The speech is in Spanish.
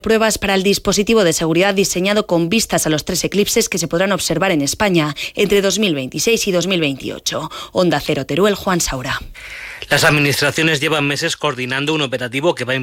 Pruebas para el dispositivo de seguridad diseñado con vistas a los 3 eclipses que se podrán observar en España entre 2026 y 2028. Onda Cero Teruel, Juan Saura. Las administraciones llevan meses coordinando un operativo que va a